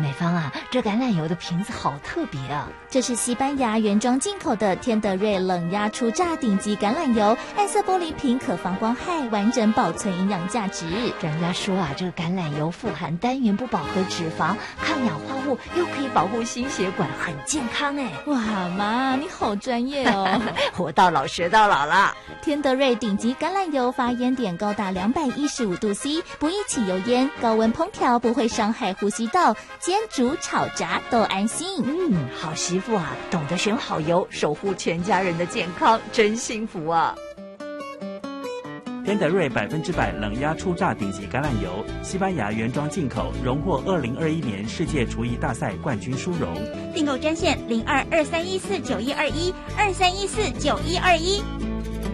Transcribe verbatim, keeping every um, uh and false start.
美芳啊，这橄榄油的瓶子好特别啊！ 这是西班牙原装进口的天德瑞冷压初榨顶级橄榄油，暗色玻璃瓶可防光害，完整保存营养价值。 专家说啊，这个橄榄油富含单元不饱和脂肪，抗氧化物，又可以保护心血管，很健康哎！ 哇妈，你好专业哦！ 活到老学到老啦！ 天德瑞顶级橄榄油发烟点高达两百一十五度 C， 不易起油烟，高温烹调不会伤害呼吸道，煎煮炒炸都安心。 嗯，好媳妇啊，懂得选好油，守护全家人的健康，真幸福啊！ 天德瑞百分之百冷压初榨顶级橄榄油，西班牙原装进口，荣获二零二一年世界厨艺大赛冠军殊荣。 订购专线零二二三一四九一二一二三一四九一二一。